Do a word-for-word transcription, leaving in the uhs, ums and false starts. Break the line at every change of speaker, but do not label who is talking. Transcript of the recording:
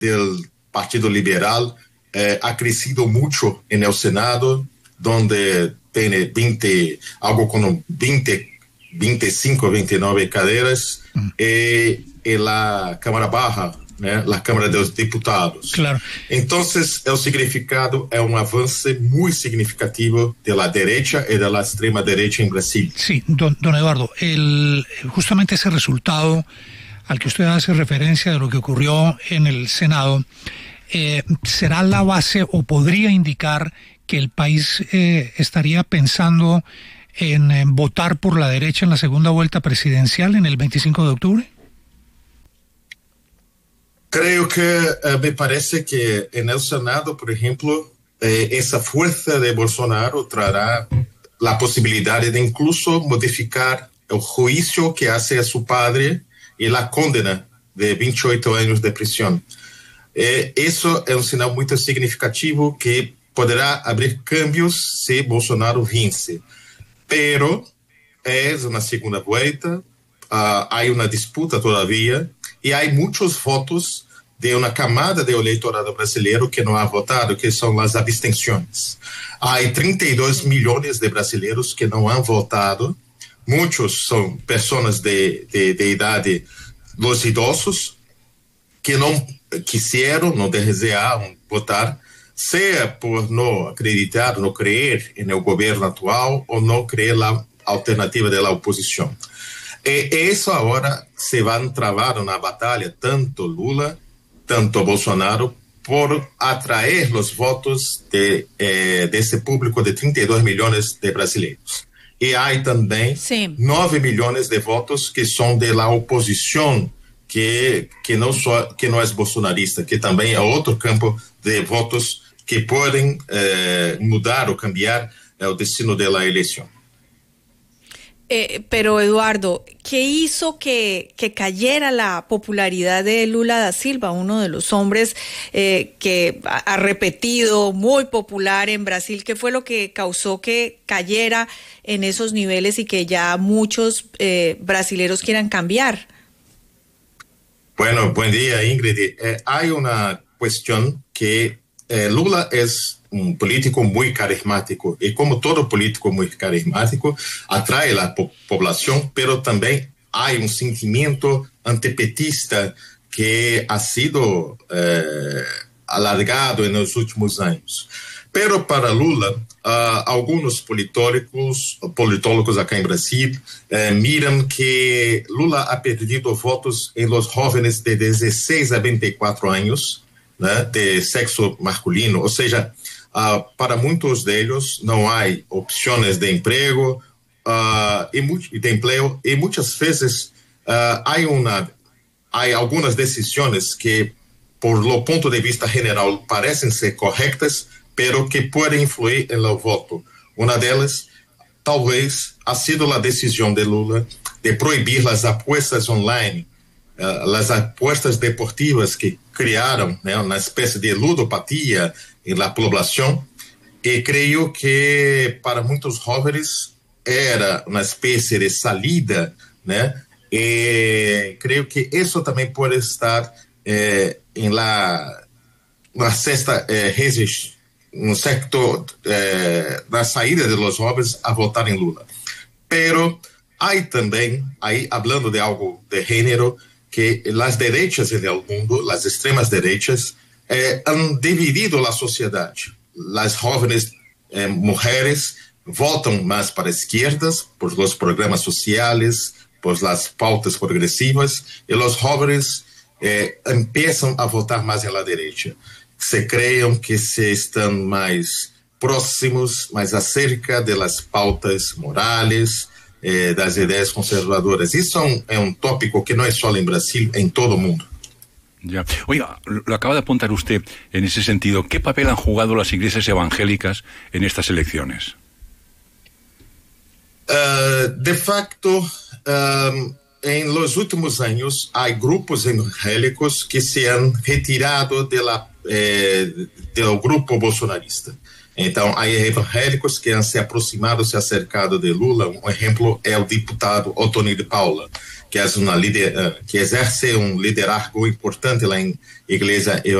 del Partido Liberal eh, ha crecido mucho en el Senado, donde tiene veinte, algo como veinte, veinticinco, veintinueve cadeiras, mm. eh, en la Cámara Baja, né, la Cámara de los Diputados.
Claro.
Entonces, el significado es un avance muy significativo de la derecha y de la extrema derecha en Brasil.
Sí, don, don Eduardo, el, justamente ese resultado al que usted hace referencia de lo que ocurrió en el Senado, eh, ¿será la base o podría indicar que el país eh, estaría pensando en, en votar por la derecha en la segunda vuelta presidencial en el veinticinco de octubre?
Creo que eh, me parece que en el Senado, por ejemplo, eh, esa fuerza de Bolsonaro traerá la posibilidad de incluso modificar el juicio que hace a su padre y la condena de veintiocho años de prisión. Eh, eso es un sinal muy significativo que podrá abrir cambios si Bolsonaro vence. Pero es una segunda vuelta, uh, hay una disputa todavía, y hay muchos votos de una camada de electorado brasileiro que no ha votado, que son las abstenciones. Hay treinta y dos millones de brasileiros que no han votado. Muchos son personas de, de, de edad, de los idosos, que no quisieron, no desearon votar, sea por no acreditar, no creer en el gobierno actual o no creer la alternativa de la oposición. E eso ahora se va a travar una batalla, tanto Lula, tanto Bolsonaro, por atraer los votos de, eh, de ese público de treinta y dos millones de brasileños. Y hay también sí. nueve millones de votos que son de la oposición, que, que, no so, que no es bolsonarista, que también es otro campo de votos que pueden eh, mudar o cambiar el destino de la elección.
Eh, pero Eduardo, ¿qué hizo que, que cayera la popularidad de Lula da Silva, uno de los hombres eh, que ha, ha repetido, muy popular en Brasil? ¿Qué fue lo que causó que cayera en esos niveles y que ya muchos eh, brasileros quieran cambiar?
Bueno, buen día, Ingrid. Eh, hay una cuestión que eh, Lula es un político muy carismático, y como todo político muy carismático, atrae a la po población, pero también hay un sentimiento antipetista que ha sido eh, alargado en los últimos años. Pero para Lula, uh, algunos politólogos, politólogos acá en Brasil eh, miran que Lula ha perdido votos en los jóvenes de dieciséis a veinticuatro años, né, de sexo masculino, ou seja, Uh, para muitos deles não há opções de emprego uh, e de emprego, e muitas vezes uh, há uma há algumas decisões que por lo ponto de vista geral parecem ser corretas, pero que podem influir no voto. Uma delas talvez ha sido a decisão de Lula de proibir as apostas online, uh, as apostas deportivas que criaram, né, uma espécie de ludopatia en la población, y creo que para muchos jóvenes era una especie de salida, ¿no? Y creo que eso también puede estar eh, en la, la sexta eh, resist, un sector, eh, la salida de los jóvenes a votar en Lula. Pero hay también, ahí hablando de algo de género, que las derechas en el mundo, las extremas derechas, Eh, han dividido la sociedad. Las jóvenes eh, mujeres votan más para izquierdas por los programas sociales, por las pautas progresivas, y los jóvenes eh, empiezan a votar más en la derecha. Se creen que se están más próximos, más acerca de las pautas morales, eh, das ideas conservadoras. Eso es un, es un tópico que no es solo en Brasil, en todo el mundo.
Ya. Oiga, lo acaba de apuntar usted en ese sentido. ¿Qué papel han jugado las iglesias evangélicas en estas elecciones?
Uh, de facto, um, en los últimos años hay grupos evangélicos que se han retirado de la, eh, del grupo bolsonarista. Então, há evangélicos que han se aproximado, se acercado de Lula. Um exemplo é o deputado Otoni de Paula, que es una líder, uh, que ejerce un liderazgo importante en la iglesia